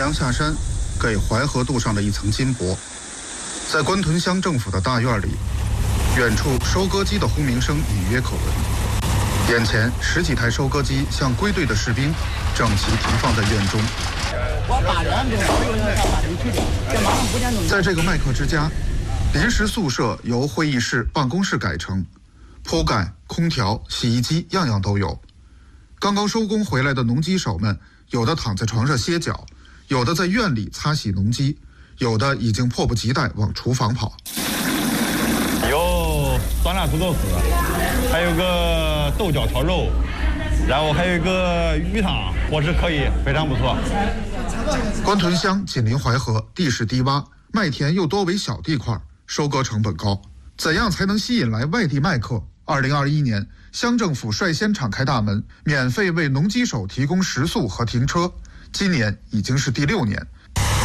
阳下山，给淮河镀上了一层金箔。在关屯乡政府的大院里，远处收割机的轰鸣声隐约可闻。眼前10几台收割机像归队的士兵，整齐停放在院中。在这个麦克之家，临时宿舍由会议室、办公室改成，铺盖、空调、洗衣机样样都有。刚刚收工回来的农机手们，有的躺在床上歇脚，有的在院里擦洗农机，有的已经迫不及待往厨房跑。 有酸辣土豆丝，还有个豆角炒肉，然后还有一个鱼汤，伙食可以，非常不错。 关屯乡紧邻淮河，地势低洼，麦田又多为小地块，收割成本高。怎样才能吸引来外地麦客？2021年，乡政府率先敞开大门，免费为农机手提供食宿和停车。今年已经是第6年。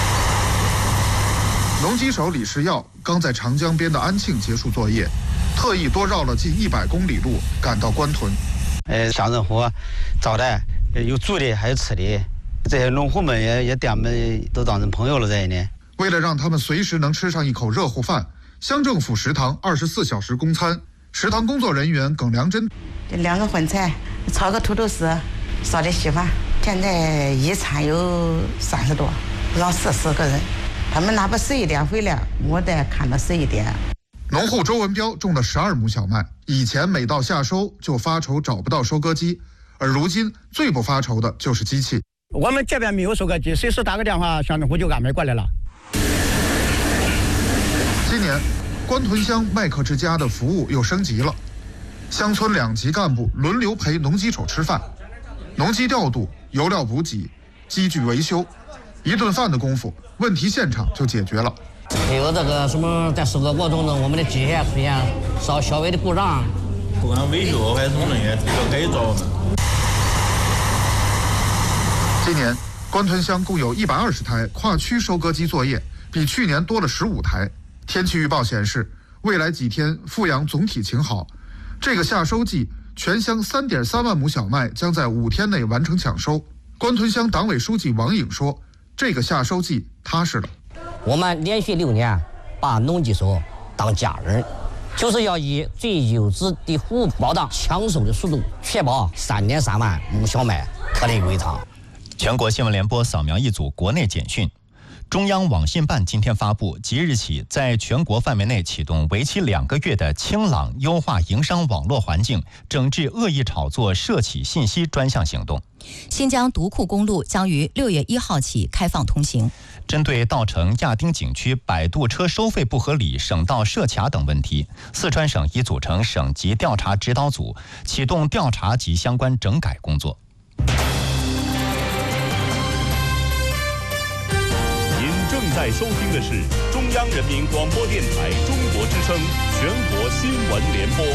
农机手李世耀刚在长江边的安庆结束作业，特意多绕了近100公里路赶到关屯。 乡政府招待，有住的还有吃的，这些农户们也对我们都当成朋友了在呢。 为了让他们随时能吃上一口热乎饭，乡政府食堂24小时供餐。食堂工作人员耿良珍 2个荤菜，炒个土豆丝，烧点稀饭。现在一餐有30多，让40个人。他们哪怕11点回来，我得看到11点。 农户周文彪种了12亩小麦，以前每到夏收就发愁找不到收割机，而如今最不发愁的就是机器。 我们这边没有收割机，随时打个电话，乡政府就安排过来了。 今年关屯乡麦克之家的服务又升级了，乡村2级干部轮流陪农机手吃饭，农机调度、油料补给、机具维修，一顿饭的功夫，问题现场就解决了。 还有这个什么，在收割过程中，我们的机械出现稍微的故障， 不管维修还是什么东西，这个改造。 今年关屯乡共有120台跨区收割机作业，比去年多了15台。天气预报显示，未来几天阜阳总体晴好。这个夏收季，全乡3.3万亩小麦将在5天内完成抢收。关屯乡党委书记王颖说：“这个夏收季踏实了。 我们连续6年把农机手当家人，就是要以最优质的服务保障抢收的速度，确保3.3万亩小麦颗粒归仓。” 全国新闻联播扫描一组国内简讯。中央网信办今天发布，即日起在全国范围内启动为期2个月的清朗优化营商网络环境，整治恶意炒作涉企信息专项行动。 新疆独库公路将于6月1号起开放通行。 针对稻城亚丁景区摆渡车收费不合理、省道设卡等问题，四川省已组成省级调查指导组，启动调查及相关整改工作。 正在收听的是中央人民广播电台中国之声全国新闻联播。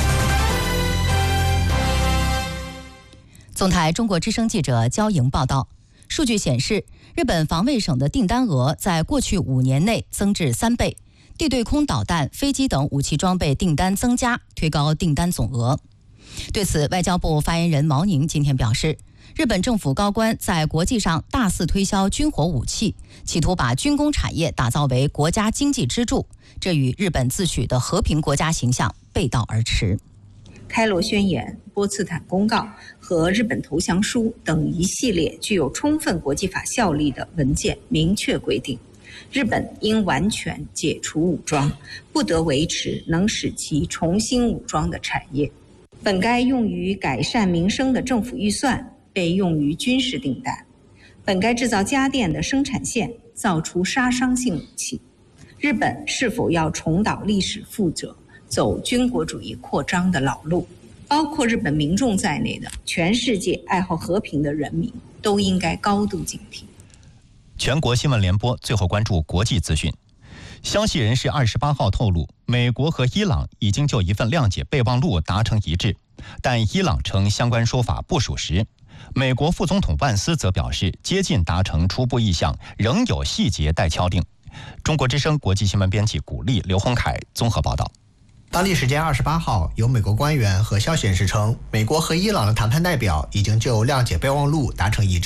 总台中国之声记者焦莹报道，数据显示，日本防卫省的订单额在过去5年内增至3倍，地对空导弹、飞机等武器装备订单增加，推高订单总额。对此，外交部发言人毛宁今天表示，日本政府高官在国际上大肆推销军火武器，企图把军工产业打造为国家经济支柱，这与日本自诩的和平国家形象背道而驰。 开罗宣言、波茨坦公告和日本投降书等一系列具有充分国际法效力的文件明确规定，日本应完全解除武装，不得维持能使其重新武装的产业。本该用于改善民生的政府预算被用于军事订单，本该制造家电的生产线造出杀伤性武器。日本是否要重蹈历史覆辙，走军国主义扩张的老路？包括日本民众在内的全世界爱好和平的人民都应该高度警惕。 全国新闻联播最后关注国际资讯。消息人士28号透露，美国和伊朗已经就一份谅解备忘录达成一致，但伊朗称相关说法不属实。美国副总统万斯则表示，接近达成初步意向，仍有细节待敲定。中国之声国际新闻编辑古丽、刘洪凯综合报道。 当地时间28号，有美国官员和消息人士称，美国和伊朗的谈判代表已经就谅解备忘录达成一致。